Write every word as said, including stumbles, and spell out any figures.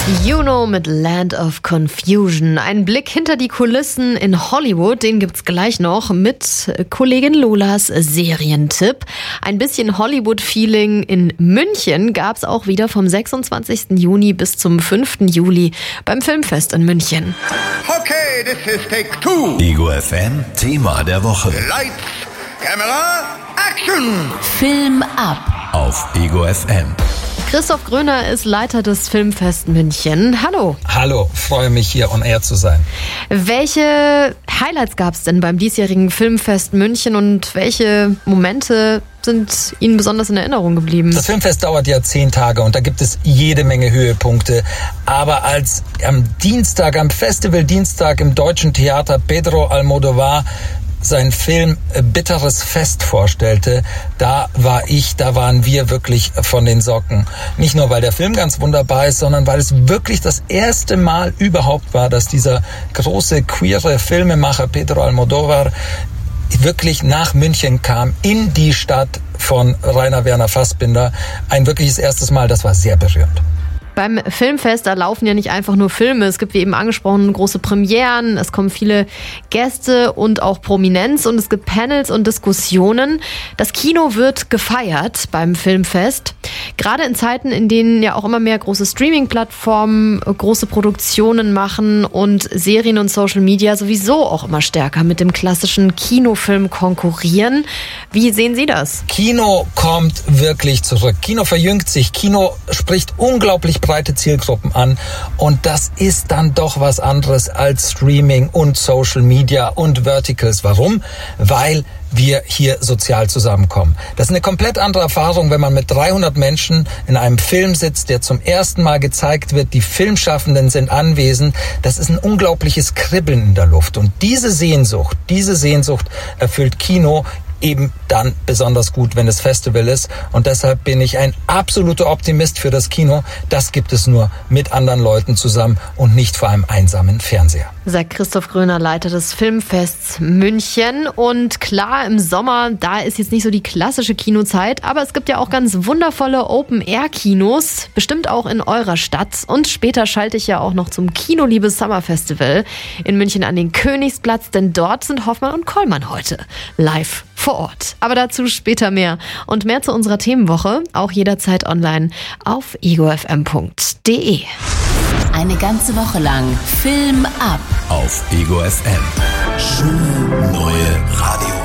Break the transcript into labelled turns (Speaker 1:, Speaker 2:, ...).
Speaker 1: Juno mit Land of Confusion. Ein Blick hinter die Kulissen in Hollywood, den gibt's gleich noch mit Kollegin Lolas Serientipp. Ein bisschen Hollywood-Feeling in München gab's auch wieder vom sechsundzwanzigsten Juni bis zum fünften Juli beim Filmfest in München.
Speaker 2: Okay, this is take two.
Speaker 3: Ego F M, Thema der Woche.
Speaker 2: Lights, Camera, Action!
Speaker 4: Film ab
Speaker 3: Auf Ego F M.
Speaker 1: Christoph Gröner ist Leiter des Filmfest München. Hallo.
Speaker 5: Hallo, freue mich hier on air zu sein.
Speaker 1: Welche Highlights gab es denn beim diesjährigen Filmfest München und welche Momente sind Ihnen besonders in Erinnerung geblieben?
Speaker 5: Das Filmfest dauert ja zehn Tage und da gibt es jede Menge Höhepunkte. Aber als am Dienstag, am Festivaldienstag im Deutschen Theater Pedro Almodóvar seinen Film Bitteres Fest vorstellte, da war ich, da waren wir wirklich von den Socken. Nicht nur, weil der Film ganz wunderbar ist, sondern weil es wirklich das erste Mal überhaupt war, dass dieser große queere Filmemacher Pedro Almodóvar wirklich nach München kam, in die Stadt von Rainer Werner Fassbinder. Ein wirkliches erstes Mal, das war sehr berührend.
Speaker 1: Beim Filmfest, da laufen ja nicht einfach nur Filme. Es gibt, wie eben angesprochen, große Premieren. Es kommen viele Gäste und auch Prominenz und es gibt Panels und Diskussionen. Das Kino wird gefeiert beim Filmfest. Gerade in Zeiten, in denen ja auch immer mehr große Streaming-Plattformen große Produktionen machen und Serien und Social Media sowieso auch immer stärker mit dem klassischen Kinofilm konkurrieren. Wie sehen Sie das?
Speaker 5: Kino kommt wirklich zurück. Kino verjüngt sich. Kino spricht unglaublich breite Zielgruppen an und das ist dann doch was anderes als Streaming und Social Media und Verticals. Warum? Weil wir hier sozial zusammenkommen. Das ist eine komplett andere Erfahrung, wenn man mit dreihundert Menschen in einem Film sitzt, der zum ersten Mal gezeigt wird. Die Filmschaffenden sind anwesend. Das ist ein unglaubliches Kribbeln in der Luft. Und diese Sehnsucht, diese Sehnsucht erfüllt Kino eben dann besonders gut, wenn es Festival ist. Und deshalb bin ich ein absoluter Optimist für das Kino. Das gibt es nur mit anderen Leuten zusammen und nicht vor einem einsamen Fernseher.
Speaker 1: Sagt Christoph Gröner, Leiter des Filmfests München. Und klar, im Sommer, da ist jetzt nicht so die klassische Kinozeit, aber es gibt ja auch ganz wundervolle Open-Air-Kinos, bestimmt auch in eurer Stadt. Und später schalte ich ja auch noch zum Kinoliebe Summer Festival in München an den Königsplatz, denn dort sind Hoffmann und Kollmann heute live vor Ort. Aber dazu später mehr. Und mehr zu unserer Themenwoche auch jederzeit online auf ego f m punkt d e.
Speaker 4: Eine ganze Woche lang Film ab
Speaker 3: Auf Ego F M. Schöne neue Radio.